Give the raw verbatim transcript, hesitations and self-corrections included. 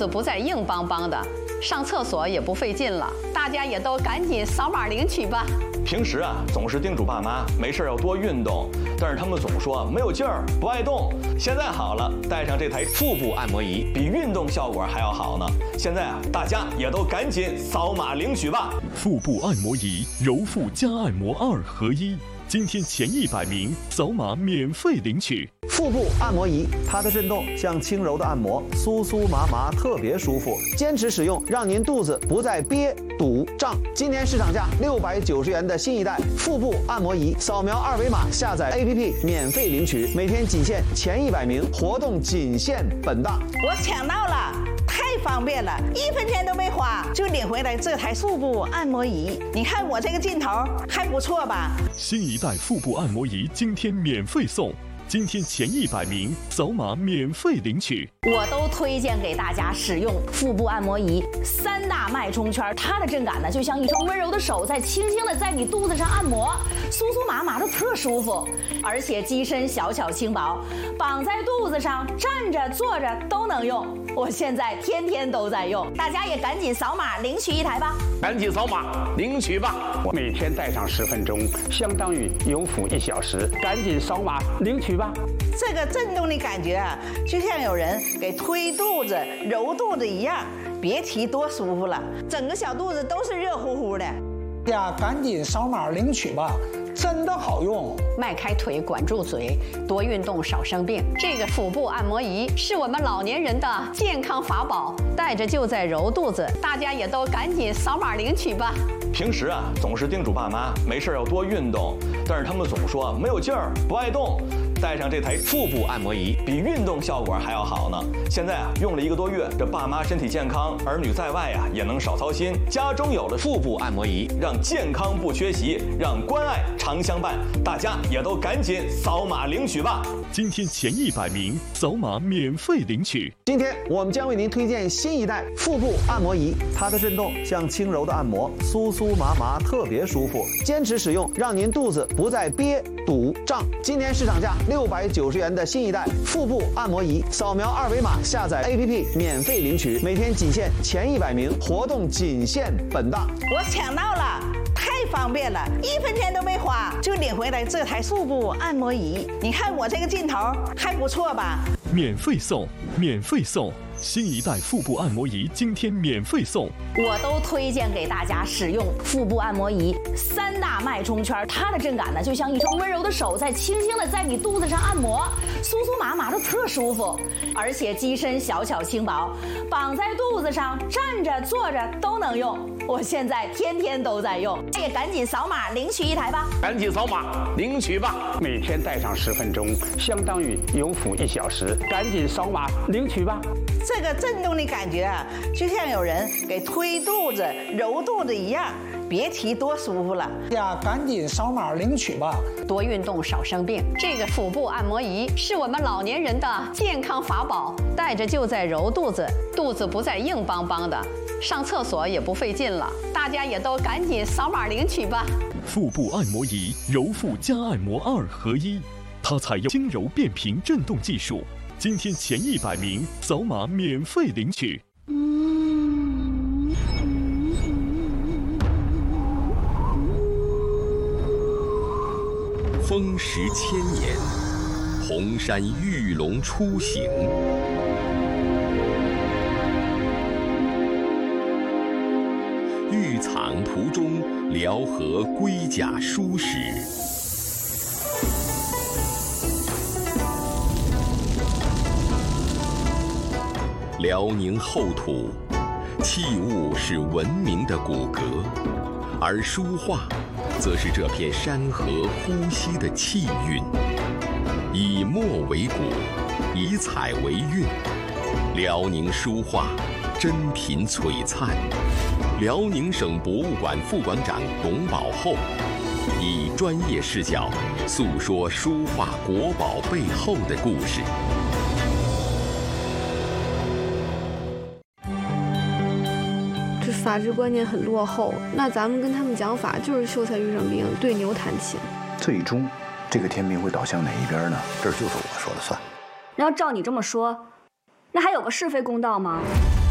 子不再硬邦邦的，上厕所也不费劲了。大家也都赶紧扫码领取吧。 平时啊，总是叮嘱爸妈没事要多运动，但是他们总说没有劲儿，不爱动。现在好了，带上这台腹部按摩仪，比运动效果还要好呢。现在啊，大家也都赶紧扫码领取吧。 腹部按摩仪，揉腹加按摩二合一。今天前一百名扫码免费领取。 腹部按摩仪，它的震动像轻柔的按摩，酥酥麻麻，特别舒服。坚持使用，让您肚子不再憋、堵、胀。今天市场价六百九十元的新一代腹部按摩仪，扫描二维码下载 A P P 免费领取，每天仅限前一百名，活动仅限本档。 我抢到了！太方便了，一分钱都没花就领回来这台腹部按摩仪。你看我这个劲头还不错吧？ 新一代腹部按摩仪今天免费送，今天前一百名扫码免费领取。 我都推荐给大家使用腹部按摩仪，三大脉冲圈，它的震感呢就像一双温柔的手在轻轻的在你肚子上按摩，酥酥麻麻的特舒服，而且机身小巧轻薄，绑在肚子上，站着坐着都能用。我现在天天都在用，大家也赶紧扫码领取一台吧！ 赶紧扫码领取吧！ 我每天戴上十分钟，相当于有腹一小时，赶紧扫码领取吧！ 这个震动的感觉啊，就像有人给推肚子、揉肚子一样，别提多舒服了，整个小肚子都是热乎乎的。 大家赶紧扫码领取吧！真的好用， 迈开腿，管住嘴，多运动少生病。这个腹部按摩仪是我们老年人的健康法宝，带着就在揉肚子。大家也都赶紧扫码领取吧。 平时啊，总是叮嘱爸妈没事要多运动，但是他们总说没有劲儿，不爱动。带上这台腹部按摩仪，比运动效果还要好呢。现在啊，用了一个多月，这爸妈身体健康，儿女在外啊也能少操心。家中有了腹部按摩仪，让健康不缺席，让关爱常相伴。大家也都赶紧扫码领取吧！ 今天前一百名扫码免费领取。 今天我们将为您推荐新一代腹部按摩仪，它的震动像轻柔的按摩，酥酥麻麻，特别舒服。坚持使用，让您肚子不再憋、堵、胀。今天市场价六百九十元的新一代腹部按摩仪，扫描二维码下载 A P P 免费领取，每天仅限前一百名，活动仅限本档。 我抢到了！太方便了，一分钱都没花就领回来这台腹部按摩仪。你看我这个劲头还不错吧？ 免费送，免费送！新一代腹部按摩仪今天免费送。 我都推荐给大家使用腹部按摩仪，三大脉冲圈，它的震感呢就像一双温柔的手在轻轻的在你肚子上按摩，酥酥麻麻的特舒服，而且机身小巧轻薄，绑在肚子上，站着坐着都能用。我现在天天都在用，也赶紧扫码领取一台吧！ 赶紧扫码领取吧！ 每天戴上十分钟，相当于有腹一小时，赶紧扫码领取吧！ 这个震动的感觉啊，就像有人给推肚子、揉肚子一样，别提多舒服了。 大家赶紧扫码领取吧！ 多运动少生病。这个腹部按摩仪是我们老年人的健康法宝，带着就在揉肚子，肚子不再硬邦邦的，上厕所也不费劲了。大家也都赶紧扫码领取吧。 腹部按摩仪，揉腹加按摩二合一，它采用轻柔变频震动技术。今天前一百名扫码免费领取。 风蚀千年，红山玉龙出行。玉藏途中，辽河龟甲书史。辽宁后土，器物是文明的骨骼，而书画，则是这片山河呼吸的气韵。以墨为骨，以彩为韵，辽宁书画珍品璀璨。辽宁省博物馆副馆长董宝厚以专业视角诉说书画国宝背后的故事。 这法治观念很落后，那咱们跟他们讲法就是秀才遇上兵，对牛弹琴。 最终，这个天平会倒向哪一边呢？这就是我说了算。 那要照你这么说，那还有个是非公道吗？